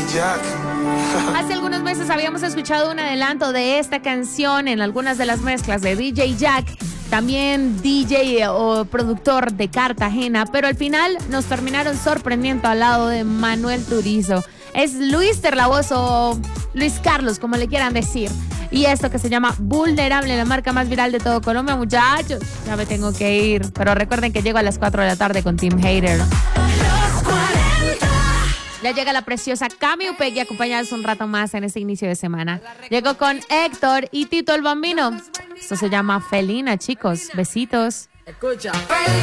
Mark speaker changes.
Speaker 1: Jack.
Speaker 2: Hace algunos meses habíamos escuchado un adelanto de esta canción en algunas de las mezclas de DJ Jack, también DJ o productor de Cartagena, pero al final nos terminaron sorprendiendo al lado de Manuel Turizo. Es Luis Terlavoz o Luis Carlos, como le quieran decir. Y esto que se llama Vulnerable, la marca más viral de todo Colombia, muchachos. Ya me tengo que ir, pero recuerden que llego a las 4 de la tarde con Team Hater. Ya llega la preciosa Cami Upegui acompañados un rato más en este inicio de semana. Llego con Héctor y Tito el Bambino. Esto se llama Felina, chicos. Besitos.
Speaker 3: Escucha.